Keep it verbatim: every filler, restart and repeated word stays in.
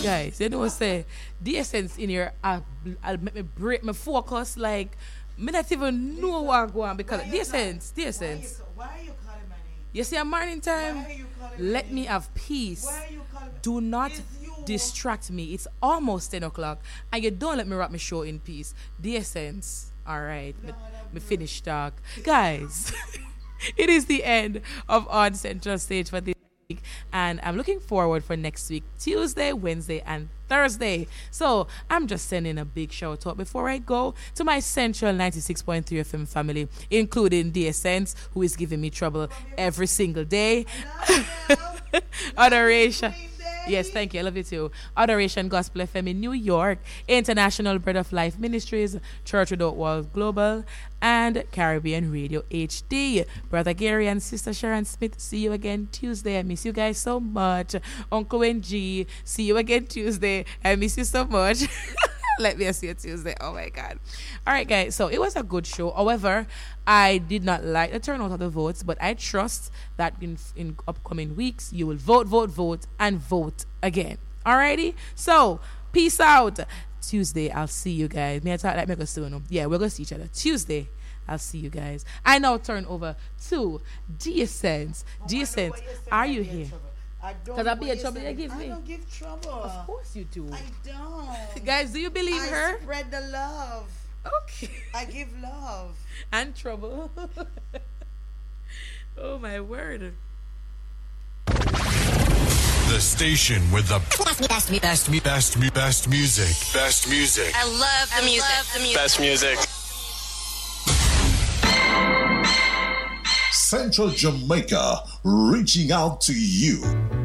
Guys, you know say the essence in here I'll, I'll make me break my focus like me not even know what I'm going because the essence, the essence. Why are you calling my name? You see a morning time? Why are you calling Let my me name? have peace. Why are you calling me? Do not It's you. distract me. It's almost ten o'clock and you don't let me wrap my show in peace. The essence. Alright. Me, me finish talk. Guys, it is the end of On Central Stage for this week. And I'm looking forward for next week, Tuesday, Wednesday, and Thursday. So I'm just sending a big shout out before I go to my Central ninety-six point three F M family, including the Essence, who is giving me trouble every single day. Adoration. Yes, thank you. I love you too. Adoration Gospel F M in New York, International Bread of Life Ministries, Church Without Walls Global, and Caribbean Radio H D. Brother Gary and Sister Sharon Smith, see you again Tuesday. I miss you guys so much. Uncle N G, see you again Tuesday. I miss you so much. Let me see you Tuesday. Oh my God. All right, guys. So it was a good show. However, I did not like the turnout of the votes, but I trust that in in upcoming weeks you will vote, vote, vote, and vote again. Alrighty. So peace out. Tuesday, I'll see you guys. May I talk like Mega Sono? Yeah, we're gonna see each other. Tuesday, I'll see you guys. I now turn over to D Sense. D Sense, are you here? Because I'll be in trouble. You give me. I don't give trouble. Of course you do. I don't. Guys, do you believe I her? spread the love. Okay. I give love. And trouble. Oh my word. The station with the best, best, best, best, best, best music. Best music. I love the music. Love the music. Best music. Central Jamaica, reaching out to you.